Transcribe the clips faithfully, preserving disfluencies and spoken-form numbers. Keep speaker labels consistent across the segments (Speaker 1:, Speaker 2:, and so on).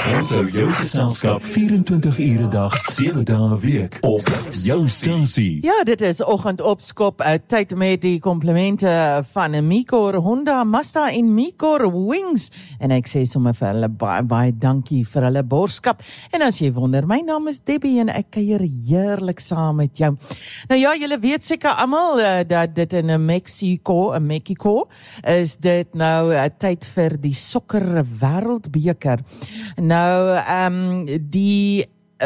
Speaker 1: Ons hou jou geselskap vyf-en-twintig ure 'n dag, sewe dae 'n week op jou stasie.
Speaker 2: Ja, dit is oggendopskop, uh, tyd met die komplimente van Micor, Honda, Mazda en Micor Wings. En ek sê sommer vir hulle baie, baie dankie vir hulle borgskap. En as jy wonder, my naam is Debbie en ek kuier heerlik saam met jou. Nou ja, julle weet seker almal uh, dat dit in Mexico, in Mexico, is dit nou uh, tyd vir die sokker wêreldbeker. Nou, um, die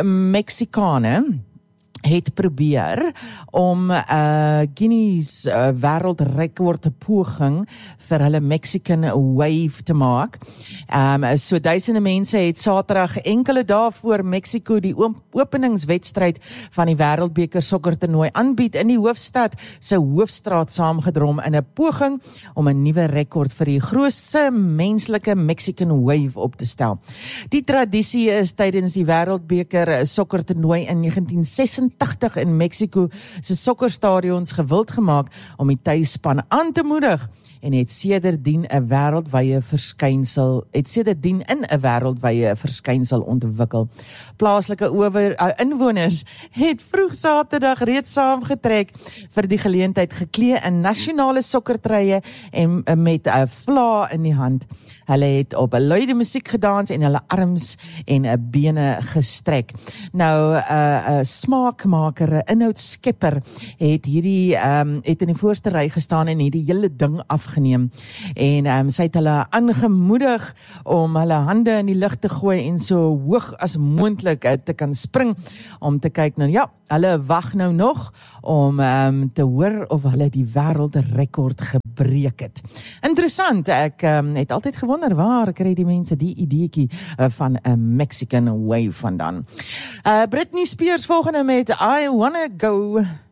Speaker 2: Mexikane het probeer om uh, Guinness uh, wêreldrekord poging vir hulle Mexican Wave te maak. Um, so duisende mense het Saterdag enkele dae voor Mexico die openingswedstryd van die wêreldbeker sokkertoernooi aanbied in die hoofstad se hoofstraat saamgedrom in 'n poging om 'n nuwe rekord vir die grootste menslike Mexican Wave op te stel. Die tradisie is tydens die wêreldbeker sokkertoernooi in negentien sesentagtig in Mexico se sokkerstadions gewild gemaak om die tuisspan aan te moedig en het sedertdien 'n wêreldwye verskynsel, het sedertdien in 'n wêreldwye verskynsel ontwikkel. Plaaslike oor, uh, inwoners het vroeg Saterdag reeds saamgetrek vir die geleentheid geklee in nasionale sokkertreye en uh, met 'n uh, vla in die hand. Hulle het op 'n luide musiek gedans en hulle arms en 'n uh, bene gestrek. Nou 'n uh, uh, smaakmaker, 'n inhoudskepper het hierdie um, het in die voorste ry gestaan en hierdie hele ding afgeneem. En um, sy het hulle aangemoedig om hulle hande in die lug te gooi en so hoog as moontlik uh, te kan spring om te kyk nou ja, hulle wag nou nog om um, te hoor of hulle die wêreldrekord gebreek het. Interessant, ek um, het altyd gewonder waar kry die mense die ideetjie uh, van 'n Mexican Wave vandaan. Uh, Britney Spears volgende met I Wanna Go.